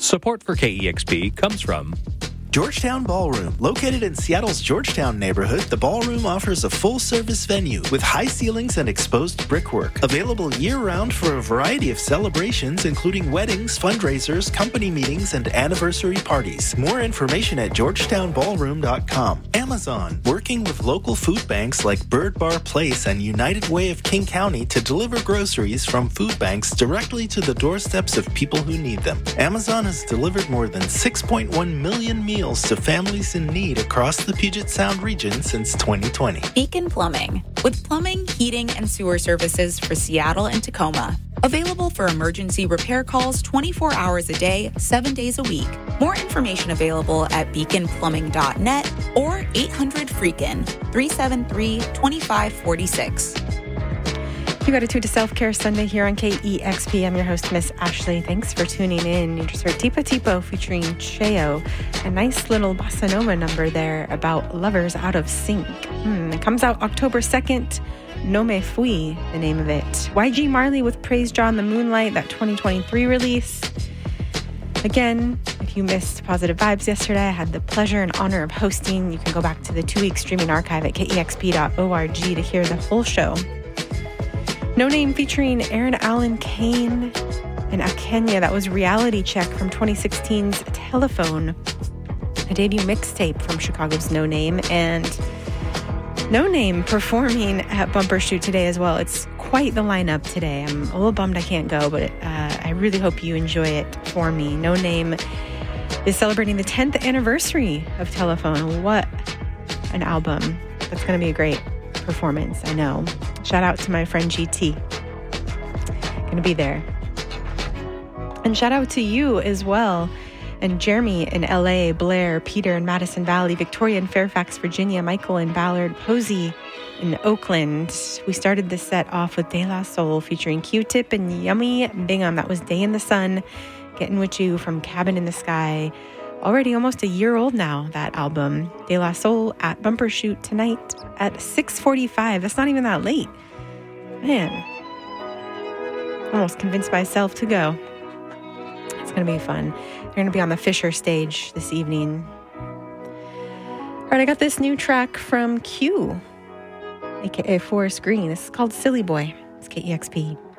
Support for KEXP comes from Georgetown Ballroom. Located in Seattle's Georgetown neighborhood, the Ballroom offers a full-service venue with high ceilings and exposed brickwork. Available year-round for a variety of celebrations, including weddings, fundraisers, company meetings, and anniversary parties. More information at georgetownballroom.com. Amazon, working with local food banks like Bird Bar Place and United Way of King County to deliver groceries from food banks directly to the doorsteps of people who need them. Amazon has delivered more than 6.1 million meals to families in need across the Puget Sound region since 2020. Beacon Plumbing, with plumbing, heating, and sewer services for Seattle and Tacoma. Available for emergency repair calls 24 hours a day, 7 days a week. More information available at beaconplumbing.net or 800-FREAKIN 373-2546. You Attitude to Self-Care Sunday here on KEXP. I'm your host, Miss Ashley. Thanks for tuning in. You just heard Tipo Tipo featuring Cheo. A nice little bossa nova number there about lovers out of sync. It comes out October 2nd. No Me Fui, the name of it. YG Marley with Praise John the Moonlight, that 2023 release. Again, if you missed Positive Vibes yesterday, I had the pleasure and honor of hosting. You can go back to the 2-week streaming archive at kexp.org to hear the whole show. No Name featuring Aaron Allen Kane and Akenya. That was Reality Check from 2016's Telephone, a debut mixtape from Chicago's No Name. And No Name performing at Bumper Shoot today as well. It's quite the lineup today. I'm a little bummed I can't go, but I really hope you enjoy it for me. No Name is celebrating the 10th anniversary of Telephone. What an album. That's going to be a great performance, I know. Shout out to my friend GT. Gonna be there. And shout out to you as well. And Jeremy in LA, Blair, Peter in Madison Valley, Victoria in Fairfax, Virginia, Michael in Ballard, Posey in Oakland. We started this set off with De La Soul featuring Q-Tip and Yummy Bingham. That was Day in the Sun, Getting With You from Cabin in the Sky. Already almost a year old now, that album. De La Soul at Bumper Shoot tonight at 6:45. That's not even that late. Man, almost convinced myself to go. It's going to be fun. They're going to be on the Fisher stage this evening. All right, I got this new track from Q, a.k.a. Forrest Green. This is called Silly Boy. It's KEXP.